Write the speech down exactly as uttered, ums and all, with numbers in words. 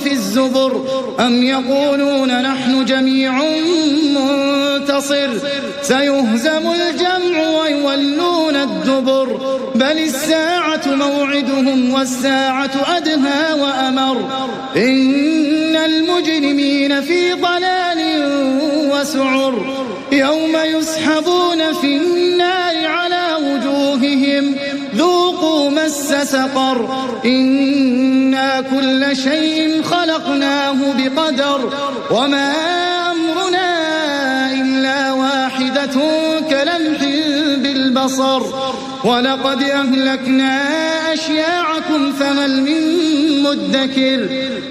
في الزبر أم يقولون نحن جميع منتصر سيهزم الجمع ويولون الدبر بل الساعة موعدهم والساعة أدهى وأمر إن المجرمين في ضلال وسعر يوم يسحبون في النار على وجوههم ذوقوا مس سقر إنا كل شيء خلقناه بقدر وما أمرنا إلا واحدة كلمح بالبصر ولقد أهلكنا أشياعكم فهل من مدكر